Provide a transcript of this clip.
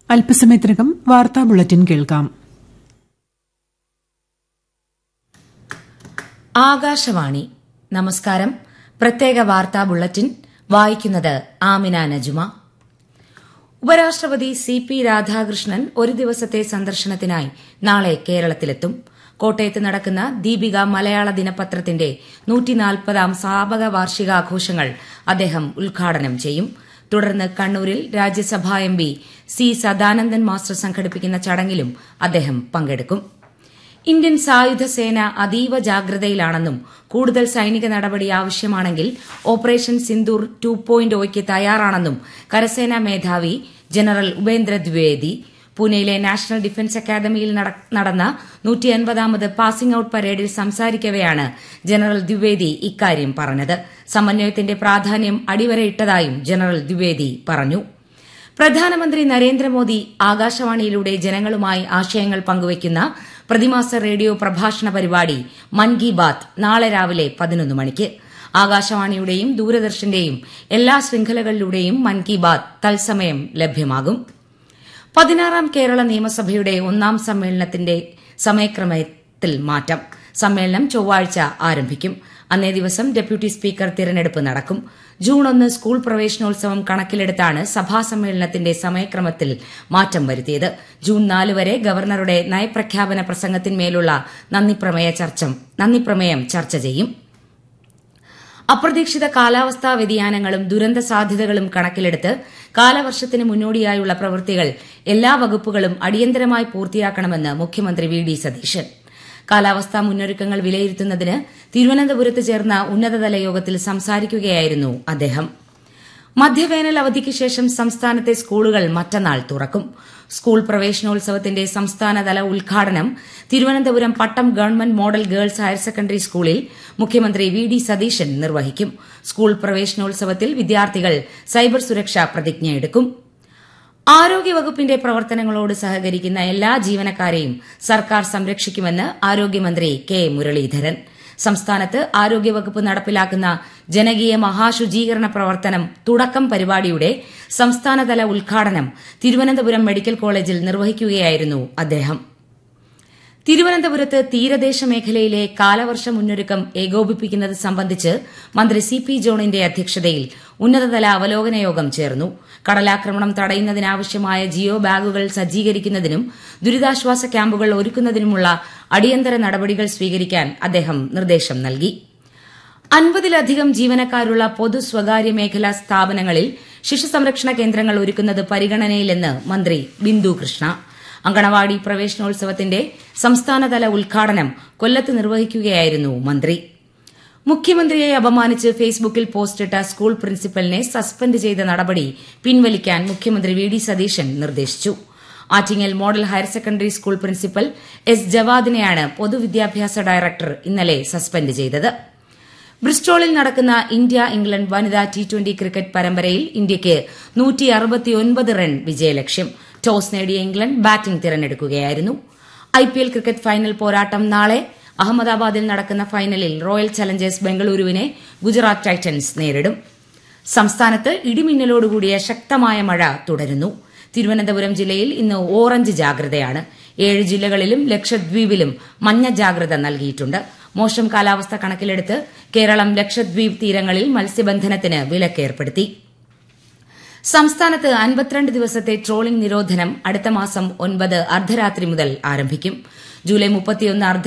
അല്പസമയത്തിനകം വാർത്താ ബുള്ളറ്റിൻ കേൾക്കാം. ആകാശവാണി. നമസ്കാരം. പ്രത്യേക വാർത്താ ബുള്ളറ്റിൻ വായിക്കുന്നത് ആമിന നജുമ. ഉപരാഷ്ട്രപതി സി.പി. രാധാകൃഷ്ണൻ ഒരു ദിവസത്തെ സന്ദർശനത്തിനായി നാളെ കേരളത്തിലെത്തും. കോട്ടയത്ത് നടക്കുന്ന ദീപിക മലയാള ദിനപത്രത്തിന്റെ 140ാം സ്ഥാപക വാർഷികാഘോഷങ്ങൾ അദ്ദേഹം ഉദ്ഘാടനം ചെയ്യും. തുടർന്ന് കണ്ണൂരിൽ രാജ്യസഭാ എംപി സി സദാനന്ദൻ മാസ്റ്റർ സംഘടിപ്പിക്കുന്ന ചടങ്ങിലും അദ്ദേഹം പങ്കെടുക്കും. ഇന്ത്യൻ സായുധ സേന അതീവ ജാഗ്രതയിലാണെന്നും കൂടുതൽ സൈനിക നടപടി ആവശ്യമാണെങ്കിൽ ഓപ്പറേഷൻ സിന്ദൂർ 2.0യ്ക്ക് തയ്യാറാണെന്നും കരസേനാ മേധാവി ജനറൽ ഉപേന്ദ്ര ദ്വിവേദി പൂനെയിലെ നാഷണൽ ഡിഫൻസ് അക്കാദമിയിൽ നടന്ന 150ാമത് പാസിംഗ് ഔട്ട് പരേഡിൽ സംസാരിക്കവെയാണ് ജനറൽ ദ്വിവേദി ഇക്കാര്യം പറഞ്ഞത്. സമന്വയത്തിന്റെ പ്രാധാന്യം അടിവരയിട്ടതായും ജനറൽ ദ്വിവേദി പറഞ്ഞു. പ്രധാനമന്ത്രി നരേന്ദ്രമോദി ആകാശവാണിയിലൂടെ ജനങ്ങളുമായി ആശയങ്ങൾ പങ്കുവയ്ക്കുന്ന പ്രതിമാസ റേഡിയോ പ്രഭാഷണ പരിപാടി മൻ കി ബാത്ത് നാളെ രാവിലെ 11 മണിക്ക് ആകാശവാണിയുടെയും ദൂരദർശന്റെയും എല്ലാ ശൃംഖലകളിലൂടെയും മൻ കി ബാത്ത് തത്സമയം ലഭ്യമാകും. 16ാം കേരള നിയമസഭയുടെ 1ാം സമ്മേളനത്തിന്റെ സമയക്രമത്തിൽ മാറ്റം. സമ്മേളനം ചൊവ്വാഴ്ച ആരംഭിക്കും. അന്നേ ദിവസം ഡെപ്യൂട്ടി സ്പീക്കർ തിരഞ്ഞെടുപ്പ് നടക്കും. ജൂൺ 1 സ്കൂൾ പ്രവേശനോത്സവം കണക്കിലെടുത്താണ് സഭാ സമ്മേളനത്തിന്റെ സമയക്രമത്തിൽ മാറ്റം വരുത്തിയത്. ജൂൺ 4 വരെ ഗവർണറുടെ നയപ്രഖ്യാപന പ്രസംഗത്തിന്മേലുള്ള നന്ദിപ്രമേയം ചർച്ച ചെയ്യും. അപ്രതീക്ഷിത കാലാവസ്ഥാ വ്യതിയാനങ്ങളും ദുരന്ത സാധ്യതകളും കണക്കിലെടുത്ത് കാലവർഷത്തിന് മുന്നോടിയായുള്ള പ്രവൃത്തികൾ എല്ലാ വകുപ്പുകളും അടിയന്തരമായി പൂർത്തിയാക്കണമെന്ന് മുഖ്യമന്ത്രി വി ഡി സതീശൻ. കാലാവസ്ഥാ മുന്നൊരുക്കങ്ങൾ വിലയിരുത്തുന്നതിന് തിരുവനന്തപുരത്ത് ചേർന്ന ഉന്നതതല യോഗത്തിൽ സംസാരിക്കുകയായിരുന്നു അദ്ദേഹം. മധ്യവേനൽ അവധിക്ക് ശേഷം സംസ്ഥാനത്തെ സ്കൂളുകൾ മറ്റന്നാൾ തുറക്കും. സ്കൂൾ പ്രവേശനോത്സവത്തിന്റെ സംസ്ഥാനതല ഉദ്ഘാടനം തിരുവനന്തപുരം പട്ടം government model girls higher secondary സ്കൂളിൽ മുഖ്യമന്ത്രി വി ഡി സതീശൻ നിർവഹിക്കും. സ്കൂൾ പ്രവേശനോത്സവത്തിൽ വിദ്യാർത്ഥികൾ സൈബർ സുരക്ഷാ പ്രതിജ്ഞയെടുക്കും. ആരോഗ്യവകുപ്പിന്റെ പ്രവർത്തനങ്ങളോട് സഹകരിക്കുന്ന എല്ലാ ജീവനക്കാരെയും സർക്കാർ സംരക്ഷിക്കുമെന്ന് ആരോഗ്യമന്ത്രി കെ മുരളീധരൻ. സംസ്ഥാനത്ത് ആരോഗ്യവകുപ്പ് നടപ്പിലാക്കുന്ന ജനകീയ മഹാശുചീകരണ പ്രവർത്തനം തുടക്കം പരിപാടിയുടെ സംസ്ഥാനതല ഉദ്ഘാടനം തിരുവനന്തപുരം മെഡിക്കൽ കോളേജിൽ നിർവഹിക്കുകയായിരുന്നു അദ്ദേഹം. തിരുവനന്തപുരത്ത് തീരദേശ മേഖലയിലെ കാലവർഷ മുന്നൊരുക്കം ഏകോപിപ്പിക്കുന്നത് സംബന്ധിച്ച് മന്ത്രി സി പി ജോണിന്റെ അധ്യക്ഷതയിൽ ഉന്നതതല അവലോകന യോഗം ചേർന്നു. കടലാക്രമണം തടയുന്നതിനാവശ്യമായ ജിയോ ബാഗുകൾ സജ്ജീകരിക്കുന്നതിനും ദുരിതാശ്വാസ ക്യാമ്പുകൾ ഒരുക്കുന്നതിനുമുള്ള അടിയന്തര നടപടികൾ സ്വീകരിക്കാൻ അദ്ദേഹം നിർദ്ദേശം നൽകി. 50ലധികം ജീവനക്കാരുള്ള പൊതു സ്വകാര്യ മേഖലാ സ്ഥാപനങ്ങളിൽ ശിശുസംരക്ഷണ കേന്ദ്രങ്ങൾ ഒരുക്കുന്നത് പരിഗണനയിലെന്ന് മന്ത്രി ബിന്ദു കൃഷ്ണ. അങ്കണവാടി പ്രവേശനോത്സവത്തിന്റെ സംസ്ഥാനതല ഉദ്ഘാടനം കൊല്ലത്ത് നിർവഹിക്കുകയായിരുന്നു മന്ത്രി. മുഖ്യമന്ത്രിയെ അപമാനിച്ച് ഫേസ്ബുക്കിൽ പോസ്റ്റിട്ട സ്കൂൾ പ്രിൻസിപ്പലിനെ സസ്പെൻഡ് ചെയ്ത നടപടി പിൻവലിക്കാൻ മുഖ്യമന്ത്രി വി ഡി സതീശൻ നിർദ്ദേശിച്ചു. Attingal model higher secondary school principal S ജവാദിനെയാണ് പൊതുവിദ്യാഭ്യാസ ഡയറക്ടർ ഇന്നലെ സസ്പെൻഡ് ചെയ്തത്. ബ്രിസ്റ്റോളിൽ നടക്കുന്ന ഇന്ത്യ ഇംഗ്ലണ്ട് വനിതാ T20 ക്രിക്കറ്റ് പരമ്പരയിൽ ഇന്ത്യയ്ക്ക് 169 റൺ വിജയലക്ഷ്യം. ടോസ് നേടിയ England batting തിരഞ്ഞെടുക്കുകയായിരുന്നു. IPL cricket final പോരാട്ടം നാളെ. അഹമ്മദാബാദിൽ നടക്കുന്ന ഫൈനലിൽ റോയൽ ചലഞ്ചേഴ്സ് ബംഗളൂരുവിനെ ഗുജറാത്ത് ടൈറ്റൻസ് നേരിടും. സംസ്ഥാനത്ത് ഇടിമിന്നലോടുകൂടിയ ശക്തമായ മഴ തുടരുന്നു. തിരുവനന്തപുരം ജില്ലയിൽ ഇന്ന് ഓറഞ്ച് ജാഗ്രതയാണ്. 7 ജില്ലകളിലും ലക്ഷദ്വീപിലും മഞ്ഞ ജാഗ്രത നൽകിയിട്ടുണ്ട്. മോശം കാലാവസ്ഥ കണക്കിലെടുത്ത് കേരളം ലക്ഷദ്വീപ് തീരങ്ങളിൽ മത്സ്യബന്ധനത്തിന് വിലക്കേർപ്പെടുത്തി. സംസ്ഥാനത്ത് 52 ദിവസത്തെ ട്രോളിംഗ് നിരോധനം അടുത്ത മാസം 9 അർദ്ധരാത്രി മുതൽ ആരംഭിക്കും. ജൂലൈ 31